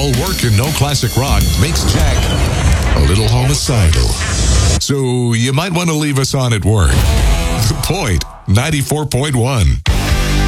all work and no classic rock makes Jack a little homicidal. So you might want to leave us on at work. The Point 94.1.